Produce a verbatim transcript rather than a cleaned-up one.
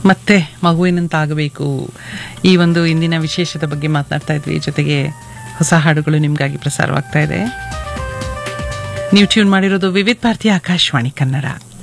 ಮತ್ತೆ ಮಗುವಿನಂತಾಗಬೇಕು, ಈ ಒಂದು ಇಂದಿನ ವಿಶೇಷದ ಬಗ್ಗೆ ಮಾತನಾಡ್ತಾ ಇದ್ವಿ. ಜೊತೆಗೆ ಹೊಸ ಹಾಡುಗಳು ನಿಮಗಾಗಿ ಪ್ರಸಾರವಾಗ್ತಾ ಇದೆ. ನೀವು ಟ್ಯೂನ್ ಮಾಡಿರೋದು ವಿವಿಧ ಭಾರತಿ ಆಕಾಶವಾಣಿ ಕನ್ನಡ.